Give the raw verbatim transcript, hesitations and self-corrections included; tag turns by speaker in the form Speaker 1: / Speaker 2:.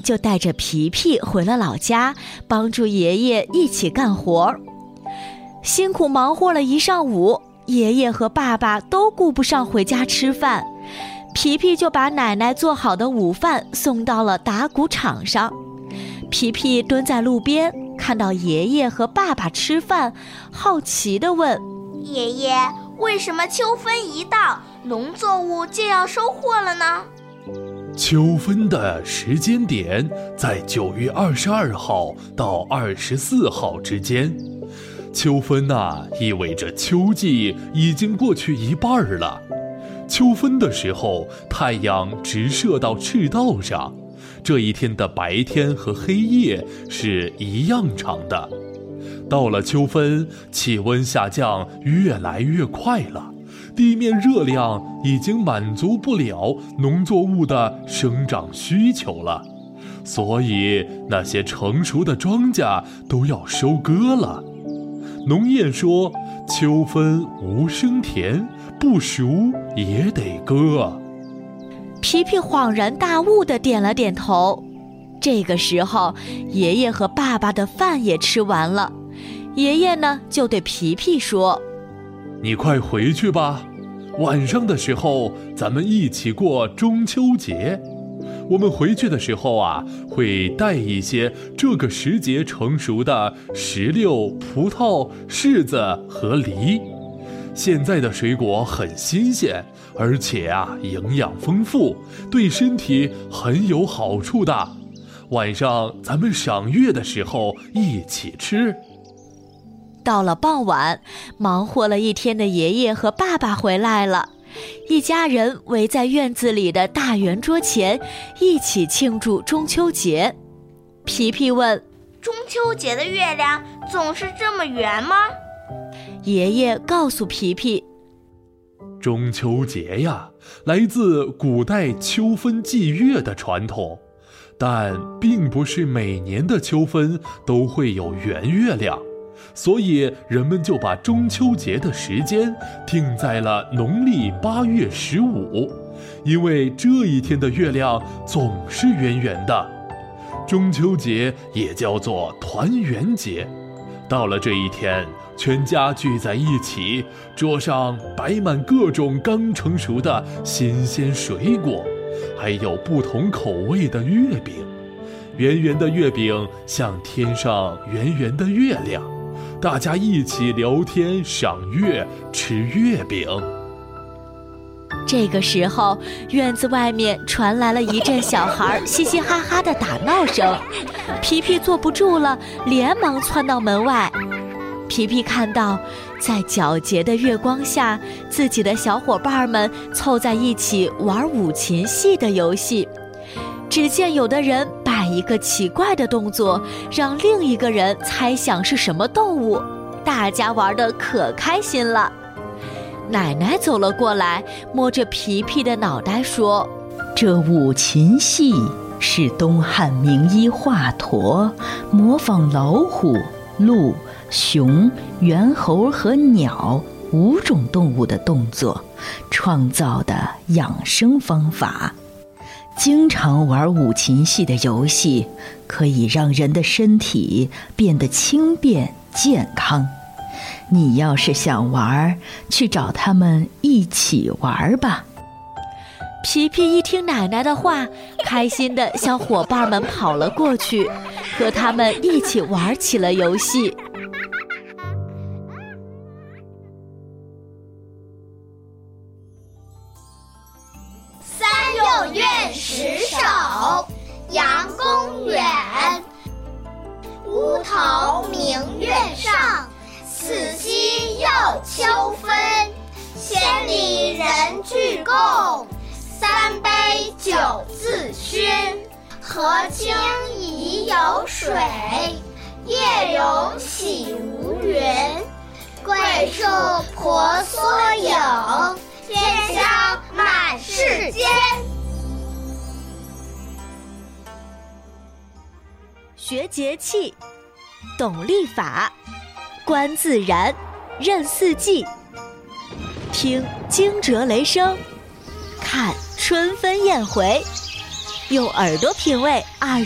Speaker 1: 就带着皮皮回了老家，帮助爷爷一起干活。辛苦忙活了一上午，爷爷和爸爸都顾不上回家吃饭，皮皮就把奶奶做好的午饭送到了打谷场上。皮皮蹲在路边，看到爷爷和爸爸吃饭，好奇地问：
Speaker 2: 爷爷，为什么秋分一到，农作物就要收获了呢？
Speaker 3: 秋分的时间点在九月二十二号到二十四号之间。秋分啊，意味着秋季已经过去一半了。秋分的时候，太阳直射到赤道上，这一天的白天和黑夜是一样长的。到了秋分，气温下降越来越快了，地面热量已经满足不了农作物的生长需求了，所以那些成熟的庄稼都要收割了。农谚说，秋分无生田，不熟也得割。
Speaker 1: 皮皮恍然大悟地点了点头。这个时候，爷爷和爸爸的饭也吃完了。爷爷呢，就对皮皮说：
Speaker 3: 你快回去吧，晚上的时候咱们一起过中秋节。我们回去的时候啊，会带一些这个时节成熟的石榴、葡萄、柿子和梨。现在的水果很新鲜，而且啊，营养丰富，对身体很有好处的。晚上咱们赏月的时候一起吃。
Speaker 1: 到了傍晚，忙活了一天的爷爷和爸爸回来了，一家人围在院子里的大圆桌前，一起庆祝中秋节。皮皮问：
Speaker 2: 中秋节的月亮总是这么圆吗？
Speaker 1: 爷爷告诉皮皮：
Speaker 3: 中秋节呀，来自古代秋分祭月的传统，但并不是每年的秋分都会有圆月亮，所以人们就把中秋节的时间定在了农历八月十五，因为这一天的月亮总是圆圆的。中秋节也叫做团圆节，到了这一天，全家聚在一起，桌上摆满各种刚成熟的新鲜水果，还有不同口味的月饼。圆圆的月饼像天上圆圆的月亮，大家一起聊天、赏月、吃月饼。
Speaker 1: 这个时候，院子外面传来了一阵小孩嘻嘻哈哈的打闹声。皮皮坐不住了，连忙窜到门外。皮皮看到，在皎洁的月光下，自己的小伙伴们凑在一起玩五禽戏的游戏。只见有的人摆一个奇怪的动作，让另一个人猜想是什么动物，大家玩得可开心了。奶奶走了过来，摸着皮皮的脑袋说：
Speaker 4: 这五禽戏是东汉名医华佗模仿老虎、鹿、熊、猿猴和鸟五种动物的动作创造的养生方法。经常玩五禽戏的游戏，可以让人的身体变得轻便健康。你要是想玩，去找他们一起玩吧。
Speaker 1: 皮皮一听奶奶的话，开心地向伙伴们跑了过去，和他们一起玩起了游戏。
Speaker 5: 三用院十首，杨公远。乌头明月上，此夕又秋分。千里人俱共，三杯酒自轩。荷倾已有水，夜涌喜无云。桂树婆娑影，天香满世间。
Speaker 1: 学节气，懂历法，观自然，认四季，听惊蛰雷声，看春分燕回，用耳朵品味二